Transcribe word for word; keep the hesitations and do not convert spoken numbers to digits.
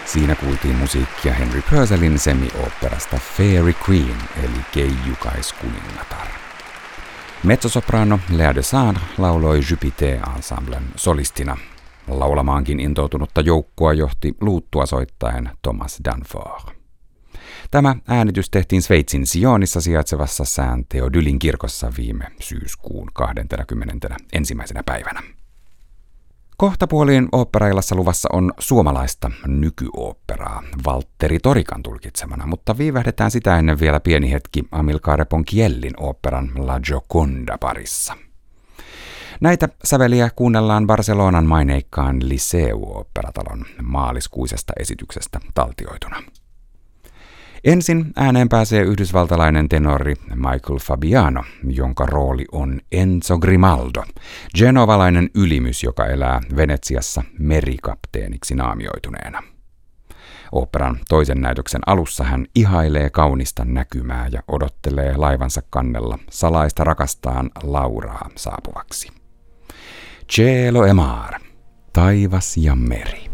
Siinä kuultiin musiikkia Henry Purcellin semi-oopperasta Fairy Queen eli Keijukais-kuningatar. Mezzosoprano Lea de Sade lauloi Jupiter-ensemblen solistina. Laulamaankin intoutunutta joukkoa johti luuttua soittaen Thomas Danforth. Tämä äänitys tehtiin Sveitsin Sionissa sijaitsevassa Saint Theodulin kirkossa viime syyskuun kahdeskymmenesensimmäinen päivänä. Kohtapuoliin oopperaillassa luvassa on suomalaista nykyoopperaa Valtteri Torikan tulkitsemana, mutta viivähdetään sitä ennen vielä pieni hetki Amilcare Ponchiellin oopperan La Gioconda parissa. Näitä säveliä kuunnellaan Barcelonan maineikkaan Liceu-oopperatalon maaliskuisesta esityksestä taltioituna. Ensin ääneen pääsee yhdysvaltalainen tenori Michael Fabiano, jonka rooli on Enzo Grimaldo, genovalainen ylimys, joka elää Venetsiassa merikapteeniksi naamioituneena. Oopperan toisen näytöksen alussa hän ihailee kaunista näkymää ja odottelee laivansa kannella salaista rakastaan Lauraa saapuvaksi. Cielo e mare, taivas ja meri.